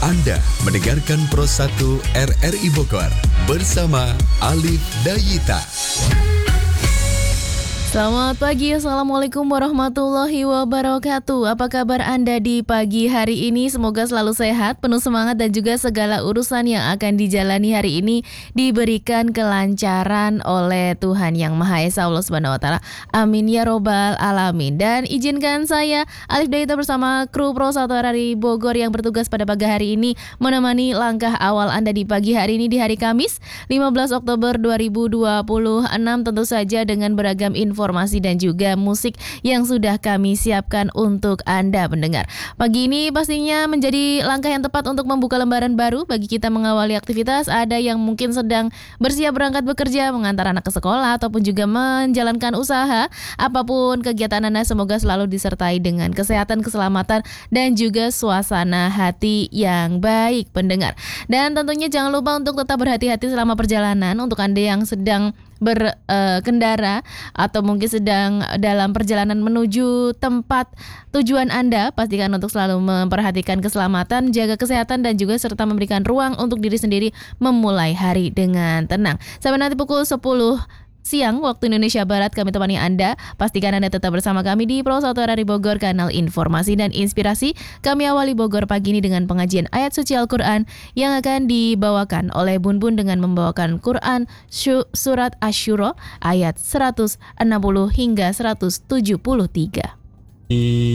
Anda mendengarkan Pro 1 RRI Bogor bersama Alif Dayita. Selamat pagi, Assalamualaikum warahmatullahi wabarakatuh. Apa kabar Anda di pagi hari ini? Semoga selalu sehat, penuh semangat dan juga segala urusan yang akan dijalani hari ini diberikan kelancaran oleh Tuhan Yang Maha Esa Allah Subhanahu wa Ta'ala. Amin ya robbal alamin. Dan izinkan saya Alif Dayita bersama kru Pro 1 RRI Bogor yang bertugas pada pagi hari ini menemani langkah awal Anda di pagi hari ini di hari Kamis 15 Oktober 2026, tentu saja dengan beragam informasi dan juga musik yang sudah kami siapkan untuk Anda pendengar. Pagi ini pastinya menjadi langkah yang tepat untuk membuka lembaran baru bagi kita mengawali aktivitas. Ada yang mungkin sedang bersiap berangkat bekerja, mengantar anak ke sekolah ataupun juga menjalankan usaha. Apapun kegiatan Anda, semoga selalu disertai dengan kesehatan, keselamatan dan juga suasana hati yang baik pendengar. Dan tentunya jangan lupa untuk tetap berhati-hati selama perjalanan. Untuk Anda yang sedang berkendara atau mungkin sedang dalam perjalanan menuju tempat tujuan Anda, pastikan untuk selalu memperhatikan keselamatan, jaga kesehatan dan juga serta memberikan ruang untuk diri sendiri memulai hari dengan tenang. Sampai nanti pukul 10 siang waktu Indonesia Barat kami temani Anda. Pastikan Anda tetap bersama kami di Pro 1 RRI Bogor, kanal informasi dan inspirasi. Kami awali Bogor pagi ini dengan pengajian ayat suci Al-Quran yang akan dibawakan oleh Bun Bun dengan membawakan Quran Surat Asy-Syura ayat 160 hingga 173.